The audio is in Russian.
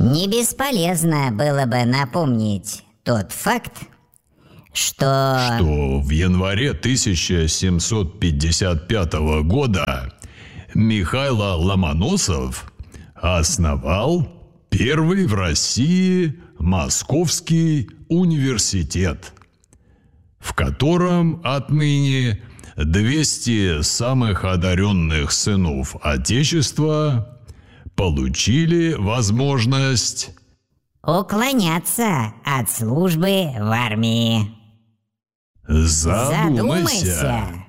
Не бесполезно было бы напомнить тот факт, что в январе 1755 года Михайло Ломоносов основал первый в России Московский университет, в котором отныне 200 самых одаренных сынов Отечества получили возможность уклоняться от службы в армии. Задумайся.